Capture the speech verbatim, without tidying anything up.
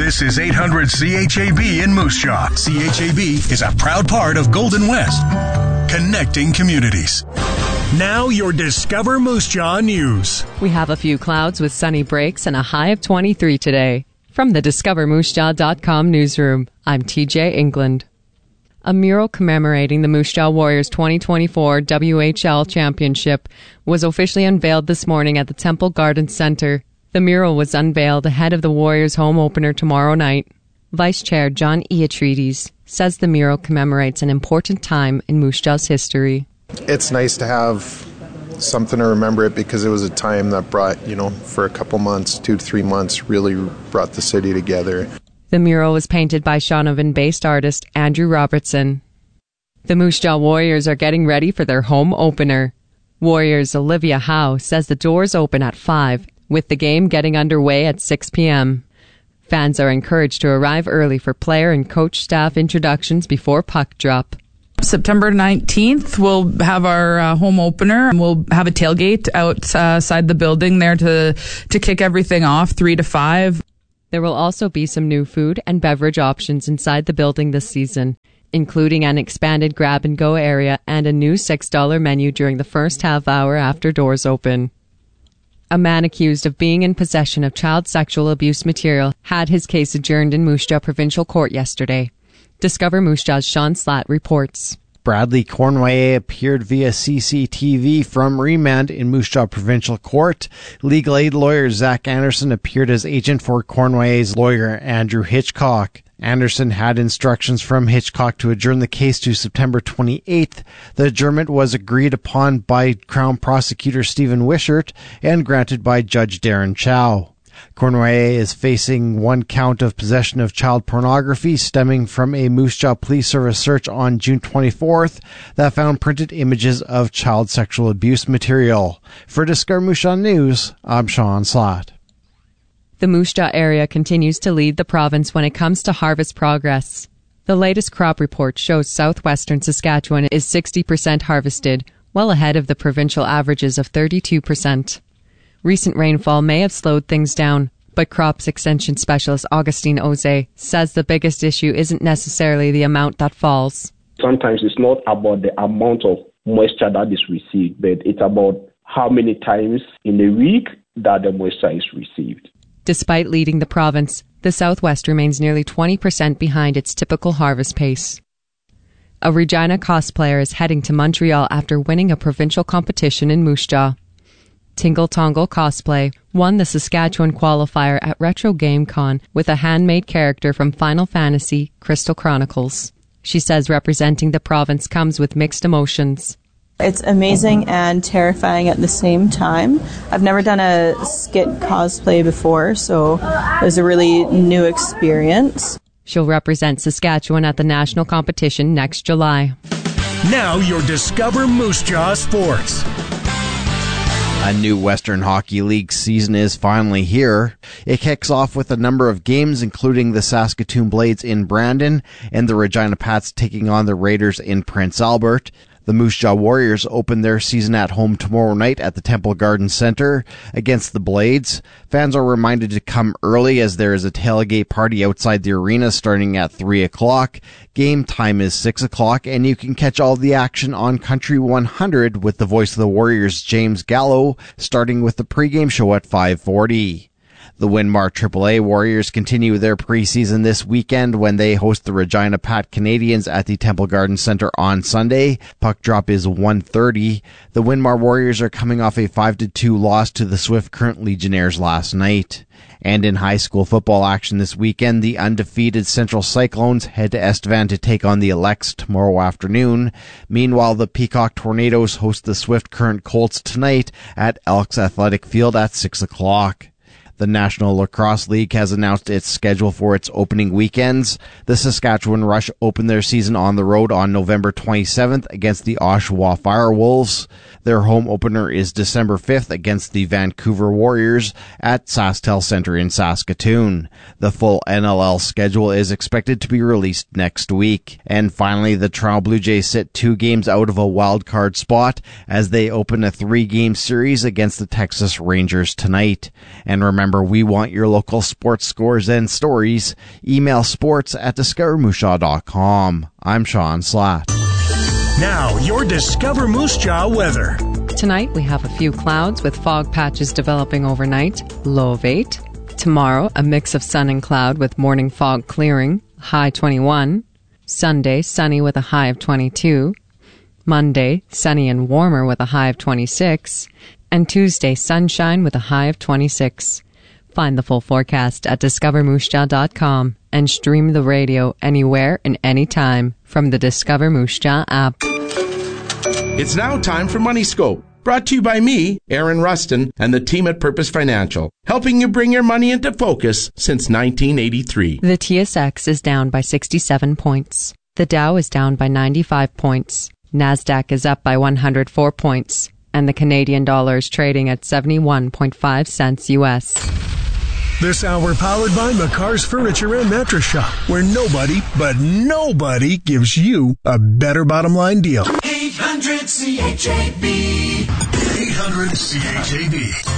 This is eight hundred C H A B in Moose Jaw. C H A B is a proud part of Golden West, connecting communities. Now your Discover Moose Jaw news. We have a few clouds with sunny breaks and a high of twenty-three today. From the discover moose jaw dot com newsroom, I'm T J England. A mural commemorating the Moose Jaw Warriors twenty twenty-four W H L Championship was officially unveiled this morning at the Temple Garden Center. The mural was unveiled ahead of the Warriors' home opener tomorrow night. Vice Chair John Iotrides says the mural commemorates an important time in Moose Jaw's history. It's nice to have something to remember it because it was a time that brought, you know, for a couple months, two to three months, really brought the city together. The mural was painted by Shaunavon-based artist Andrew Robertson. The Moose Jaw Warriors are getting ready for their home opener. Warriors Olivia Howe says the doors open at five, with the game getting underway at six p.m. Fans are encouraged to arrive early for player and coach staff introductions before puck drop. September nineteenth, we'll have our uh, home opener. We'll have a tailgate outside uh, the building there to, to kick everything off, three to five. There will also be some new food and beverage options inside the building this season, including an expanded grab-and-go area and a new six dollars menu during the first half hour after doors open. A man accused of being in possession of child sexual abuse material had his case adjourned in Moose Jaw Provincial Court yesterday. Discover Moose Jaw's Sean Slatt reports. Bradley Cornway appeared via C C T V from remand in Moose Jaw Provincial Court. Legal aid lawyer Zach Anderson appeared as agent for Cornway's lawyer Andrew Hitchcock. Anderson had instructions from Hitchcock to adjourn the case to September twenty-eighth. The adjournment was agreed upon by Crown Prosecutor Stephen Wishart and granted by Judge Darren Chow. Cornway is facing one count of possession of child pornography stemming from a Moose Jaw Police Service search on June twenty-fourth that found printed images of child sexual abuse material. For Discover Moose Jaw News, I'm Sean Slatt. The Moose Jaw area continues to lead the province when it comes to harvest progress. The latest crop report shows southwestern Saskatchewan is sixty percent harvested, well ahead of the provincial averages of thirty-two percent. Recent rainfall may have slowed things down, but crops extension specialist Augustine Oze says the biggest issue isn't necessarily the amount that falls. Sometimes it's not about the amount of moisture that is received, but it's about how many times in a week that the moisture is received. Despite leading the province, the Southwest remains nearly twenty percent behind its typical harvest pace. A Regina cosplayer is heading to Montreal after winning a provincial competition in Moose Jaw. Tingle Tongle Cosplay won the Saskatchewan qualifier at Retro Game Con with a handmade character from Final Fantasy Crystal Chronicles. She says representing the province comes with mixed emotions. It's amazing and terrifying at the same time. I've never done a skit cosplay before, so it was a really new experience. She'll represent Saskatchewan at the national competition next July. Now your Discover Moose Jaw Sports. A new Western Hockey League season is finally here. It kicks off with a number of games, including the Saskatoon Blades in Brandon and the Regina Pats taking on the Raiders in Prince Albert. The Moose Jaw Warriors open their season at home tomorrow night at the Temple Garden Center against the Blades. Fans are reminded to come early as there is a tailgate party outside the arena starting at three o'clock. Game time is six o'clock, and you can catch all the action on Country one hundred with the voice of the Warriors, James Gallo, starting with the pregame show at five forty. The Winmar triple A Warriors continue their preseason this weekend when they host the Regina Pat Canadians at the Temple Garden Center on Sunday. Puck drop is one thirty. The Winmar Warriors are coming off a five to two loss to the Swift Current Legionnaires last night. And in high school football action this weekend, the undefeated Central Cyclones head to Estevan to take on the Elects tomorrow afternoon. Meanwhile, the Peacock Tornadoes host the Swift Current Colts tonight at Elks Athletic Field at six o'clock. The National Lacrosse League has announced its schedule for its opening weekends. The Saskatchewan Rush open their season on the road on November twenty-seventh against the Oshawa Firewolves. Their home opener is December fifth against the Vancouver Warriors at SaskTel Center in Saskatoon. The full N L L schedule is expected to be released next week. And finally, the Toronto Blue Jays sit two games out of a wild card spot as they open a three-game series against the Texas Rangers tonight. And remember, Remember, we want your local sports scores and stories. Email sports at discover moose jaw dot com. I'm Sean Slatt. Now, your Discover Moose Jaw weather. Tonight, we have a few clouds with fog patches developing overnight, low of eight. Tomorrow, a mix of sun and cloud with morning fog clearing, high twenty-one. Sunday, sunny with a high of twenty-two. Monday, sunny and warmer with a high of twenty-six. And Tuesday, sunshine with a high of twenty-six. Find the full forecast at discover moose jaw dot com and stream the radio anywhere and anytime from the Discover Moose Jaw app. It's now time for Money Scope, brought to you by me, Aaron Rustin, and the team at Purpose Financial, helping you bring your money into focus since nineteen eighty-three. The T S X is down by sixty-seven points. The Dow is down by ninety-five points. NASDAQ is up by one hundred four points. And the Canadian dollar is trading at seventy-one point five cents U S. This hour powered by McCar's Furniture and Mattress Shop, where nobody, but nobody gives you a better bottom line deal. eight hundred C H A B. eight hundred C H A B.